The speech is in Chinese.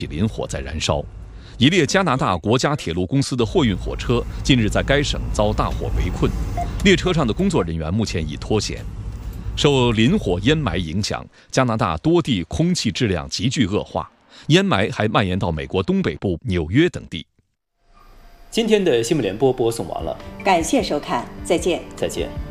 林火在燃烧。一列加拿大国家铁路公司的货运火车近日在该省遭大火围困，列车上的工作人员目前已脱险。受林火烟霾影响，加拿大多地空气质量急剧恶化，烟霾还蔓延到美国东北部纽约等地。 今天的新闻联播播送完了， 感谢收看，再见。 再见。